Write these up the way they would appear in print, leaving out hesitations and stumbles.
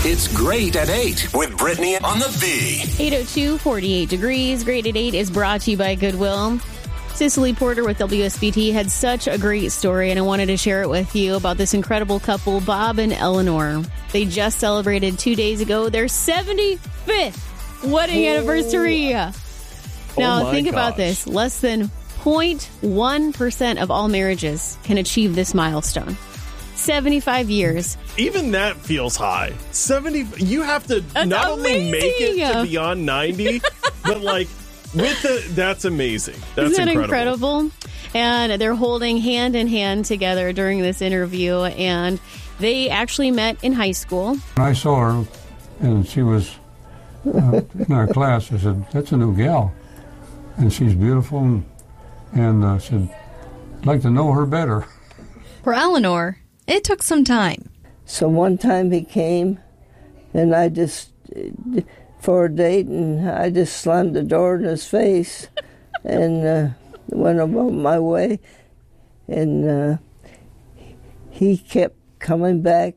It's Great at 8 with Brittany on the B. 8:02, 48 degrees. Great at 8 is brought to you by Goodwill. Cicely Porter with WSBT had such a great story, and I wanted to share it with you about this incredible couple, Bob and Eleanor. They just celebrated 2 days ago their 75th wedding anniversary. Now, think about this. Less than 0.1% of all marriages can achieve this milestone. 75 years. Even that feels high. 70. You have to not only make it to beyond 90, but that's amazing. That's Isn't that incredible? And they're holding hand in hand together during this interview, and they actually met in high school. When I saw her, and she was in our class, I said, "That's a new gal, and she's beautiful," and I said, "I'd like to know her better." For Eleanor, it took some time. So one time he came, and I just, for a date, and I just slammed the door in his face and went about my way. And he kept coming back.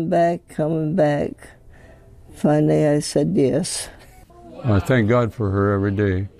Finally, I said yes. I thank God for her every day.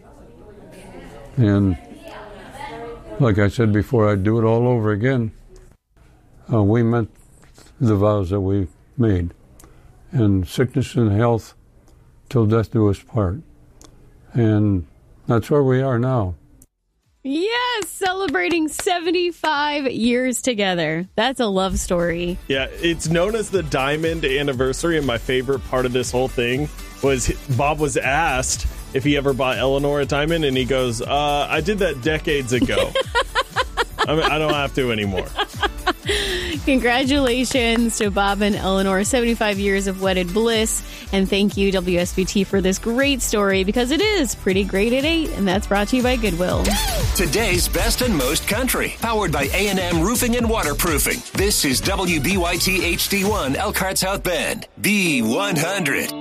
And like I said before, I'd do it all over again. We meant the vows that we made. And sickness and health till death do us part. And that's where we are now. Yes, celebrating 75 years together. That's a love story. Yeah, it's known as the Diamond Anniversary, and my favorite part of this whole thing was Bob was asked if he ever bought Eleanor a diamond, and he goes, I did that decades ago. I don't have to anymore. Congratulations to Bob and Eleanor, 75 years of wedded bliss. And thank you, WSBT, for this great story, because it is pretty great at 8, and that's brought to you by Goodwill. Today's best and most country, powered by A&M Roofing and Waterproofing. This is WBYT HD1 Elkhart South Bend, B100.